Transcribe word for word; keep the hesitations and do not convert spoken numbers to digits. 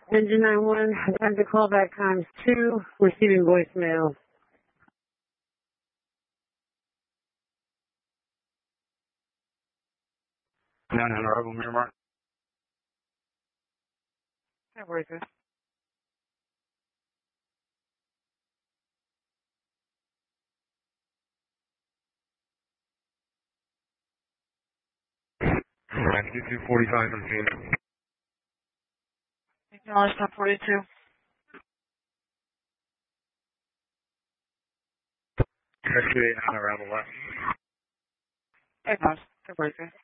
Engine nine one, time to call back times two, receiving voicemail. nine hundred Rebel Miramar. Hi, where's this? ninety-two forty-five on Phoenix. Acknowledge top forty-two. Rescue eight on Rebel left. Acknowledge top forty-two.